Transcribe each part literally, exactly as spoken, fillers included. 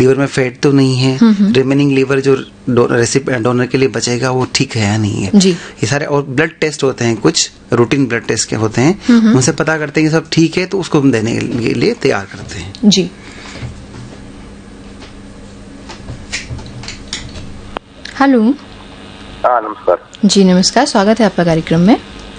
Liver में fat तो नहीं है, रिमेनिंग लीवर जो डोनर के लिए बचेगा वो ठीक है या नहीं है, जी। ये सारे। और ब्लड टेस्ट होते हैं, कुछ रूटीन ब्लड टेस्ट के होते हैं, उनसे पता करते हैं कि सब ठीक है, तो उसको हम देने के लिए तैयार करते हैं। जी। हेलो। हाँ, नमस्कार जी। नमस्कार, स्वागत है आपका कार्यक्रम में।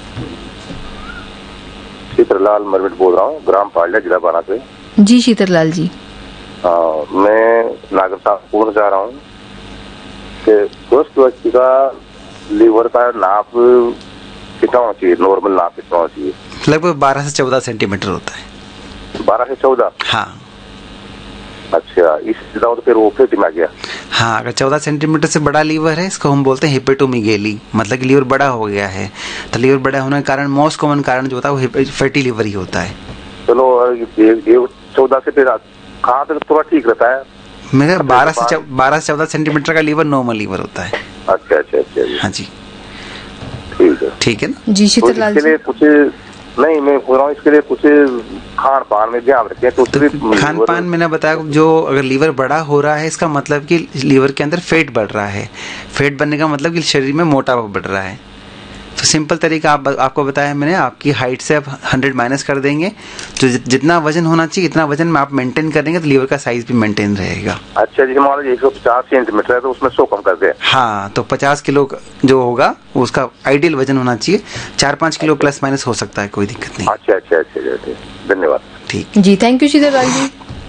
शीतरलाल मरमिट बोल रहा हूँ, ग्राम पालिया, जिला बारा से। जी शीतरलाल जी। आ, मैं नागरिकता पूछना चाह रहा हूँ कि स्वस्थ व्यक्ति का लीवर का नाप कितना होना चाहिए, नॉर्मल नाप कितना होना चाहिए? लगभग बारह से चौदह सेंटीमीटर होता है। बारह से चौदह? हाँ। अच्छा, इससे ज्यादा तो फिर वो फैटी में आ गया। हाँ, अगर चौदह सेंटीमीटर से बड़ा लीवर है, इसको हम बोलते हैं हेपेटोमीगेली, मतलब कि लीवर बड़ा हो गया है। तो लीवर बड़ा होने के कारण मोस्ट कॉमन कारण जो होता है वो फैटी लीवर ही होता है। चलो, ये चौदह से फिर कहाँ तक थोड़ा ठीक रहता है? मेरा बारह से बारह से चौदह सेंटीमीटर का लीवर नॉर्मल लीवर होता है। अच्छा अच्छा अच्छा। हाँ जी, ठीक है ठीक है ना जी। शीतरलाल जी, इसके लिए कुछ नहीं, मैं बोल रहा हूँ इसके लिए कुछ खान पान में ध्यान रखें। तो, तो खान पान मैंने बताया, जो अगर लीवर बड़ा हो रहा है इसका मतलब कि लीवर के अंदर फेट बढ़ रहा है। फेट बनने का मतलब कि शरीर में मोटापा बढ़ रहा है। तो सिंपल तरीका आप, आपको बताया मैंने, आपकी हाइट से आप हंड्रेड माइनस कर देंगे, तो जितना वजन होना चाहिए इतना वजन में आप मेंटेन कर देंगे, तो लीवर का साइज भी मेंटेन रहेगा। अच्छा जी, मान लीजिए एक सौ पचास सेंटीमीटर है तो उसमें सौ कम कर दे। हाँ, तो पचास किलो जो होगा उसका आइडियल वजन होना चाहिए। चार पाँच किलो प्लस माइनस हो सकता है, कोई दिक्कत नहीं। अच्छा अच्छा अच्छा, धन्यवाद। ठीक जी, थैंक यू शीतरलाल जी।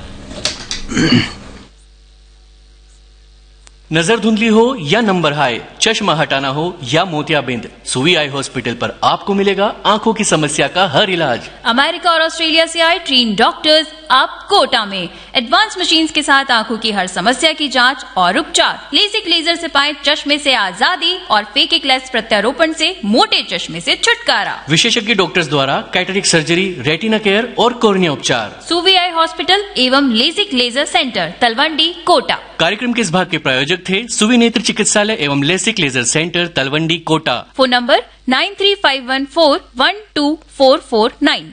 नजर धुंधली हो या नंबर हाई, चश्मा हटाना हो या मोतियाबिंद, सुवी आई हॉस्पिटल पर आपको मिलेगा आंखों की समस्या का हर इलाज। अमेरिका और ऑस्ट्रेलिया से आए ट्रेन डॉक्टर्स आप कोटा में एडवांस मशीन्स के साथ आंखों की हर समस्या की जांच और उपचार। लेसिक लेजर से पाए चश्मे से आजादी और फेकिकलेस प्रत्यारोपण से मोटे चश्मे से छुटकारा। विशेषज्ञ डॉक्टर्स द्वारा कैटरिक सर्जरी, रेटिना केयर और कोर्निया उपचार। सुवी आई हॉस्पिटल एवं LASIK laser centre, Talwandi, Kota. कार्यक्रम के इस भाग के प्रायोजक थे सुवी नेत्र चिकित्सालय एवं LASIK laser centre, Talwandi, Kota. Phone number nine three five one four one two four four nine.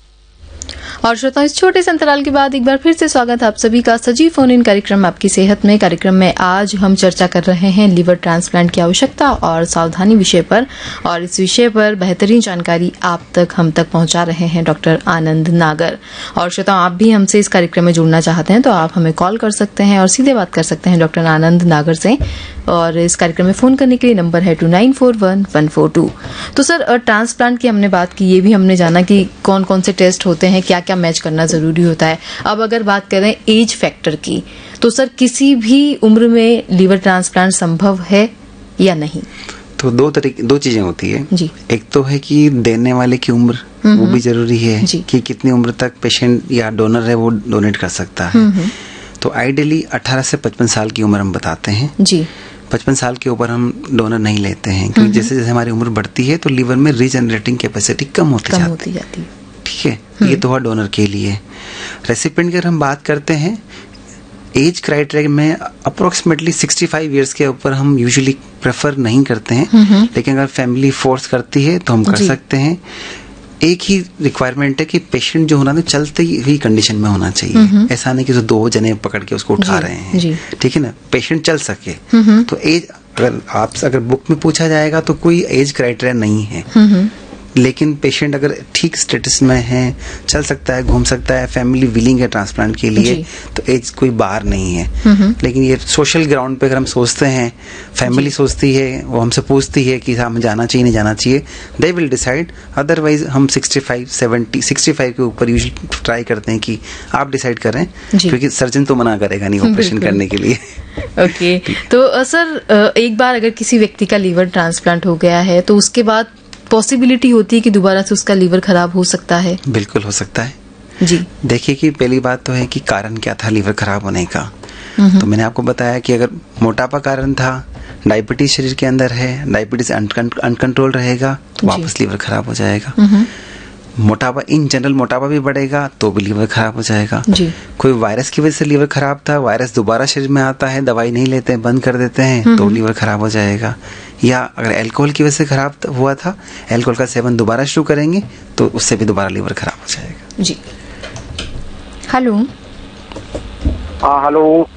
और श्रोताओं, इस छोटे से अंतराल के बाद एक बार फिर से स्वागत है आप सभी का सजीव फोन इन कार्यक्रम आपकी सेहत में। कार्यक्रम में आज हम चर्चा कर रहे हैं लीवर ट्रांसप्लांट की आवश्यकता और सावधानी विषय पर, और इस विषय पर बेहतरीन जानकारी आप तक हम तक पहुंचा रहे हैं डॉक्टर आनंद नागर। और श्रोताओं, आप भी हमसे इस कार्यक्रम में जुड़ना चाहते हैं तो आप हमें कॉल कर सकते हैं और सीधे बात कर सकते हैं डॉक्टर आनंद नागर से। और इस कार्यक्रम में फोन करने के लिए नंबर है to nine four one one four to. तो सर, ट्रांसप्लांट की हमने बात की, ये भी हमने जाना कि कौन कौन से टेस्ट होते हैं, क्या क्या मैच करना जरूरी होता है। अब अगर बात करें एज फैक्टर की, तो सर किसी भी उम्र में लीवर ट्रांसप्लांट संभव है या नहीं? तो दो तरीके दो चीजें होती है जी। एक तो है कि देने वाले की उम्र, वो भी जरूरी है कि कितनी उम्र तक पेशेंट या डोनर है वो डोनेट कर सकता है। तो आइडियली अठारह से पचपन साल की उम्र हम बताते हैं जी। पचपन साल के ऊपर हम डोनर नहीं लेते हैं, क्योंकि जैसे जैसे हमारी उम्र बढ़ती है तो लीवर में रीजनरेटिंग कैपेसिटी कम होती कम जाती, होती जाती है। ठीक है, ये तो हुआ डोनर के लिए। रेसिपिएंट की अगर हम बात करते हैं, एज क्राइटेरिया में अप्रोक्सीमेटली सिक्सटी फाइव इयर्स के ऊपर हम यूजुअली प्रेफर नहीं करते हैं, लेकिन अगर फैमिली फोर्स करती है तो हम कर सकते हैं। एक ही रिक्वायरमेंट है कि पेशेंट जो होना है चलते ही कंडीशन में होना चाहिए। ऐसा नहीं कि जो दो जने पकड़ के उसको उठा रहे हैं, ठीक है ना, पेशेंट चल सके। तो एज अगर आप अगर बुक में पूछा जाएगा तो कोई एज क्राइटेरिया नहीं है, लेकिन पेशेंट अगर ठीक स्टेटस में है, चल सकता है, घूम सकता है, फैमिली विलिंग है ट्रांसप्लांट के लिए, तो एज कोई बार नहीं है। लेकिन ये सोशल ग्राउंड पे अगर हम सोचते हैं, फैमिली सोचती है, वो हमसे पूछती है कि हमें जाना चाहिए नहीं जाना चाहिए, दे विल डिसाइड। अदरवाइज हम sixty five seventy sixty five के ऊपर यूजुअली ट्राई करते हैं कि आप डिसाइड करें, क्योंकि सर्जन तो मना करेगा नहीं ऑपरेशन करने के लिए। ओके, तो सर एक बार अगर किसी व्यक्ति का लीवर ट्रांसप्लांट हो गया है तो उसके बाद पॉसिबिलिटी होती है कि दोबारा से उसका लीवर खराब हो सकता है? बिल्कुल हो सकता है जी। देखिए कि पहली बात तो है कि कारण क्या था लीवर खराब होने का। तो मैंने आपको बताया कि अगर मोटापा कारण था, डायबिटीज शरीर के अंदर है, डायबिटीज अनकंट्रोल रहेगा तो वापस लीवर खराब हो जाएगा। मोटापा इन जनरल मोटापा भी बढ़ेगा तो भी लीवर खराब हो जाएगा जी। कोई वायरस की वजह से लीवर खराब था, वायरस दोबारा शरीर में आता है, दवाई नहीं लेते हैं, बंद कर देते हैं तो लीवर खराब हो जाएगा। या अगर अल्कोहल की वजह से खराब हुआ था, अल्कोहल का सेवन दोबारा शुरू करेंगे तो उससे भी दोबारा लीवर खराब हो जाएगा जी। हेलो। हाँ हेलो।